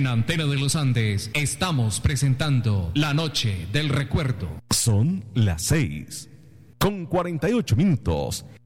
Antena de los Andes estamos presentando La Noche del Recuerdo. Son las 6:48.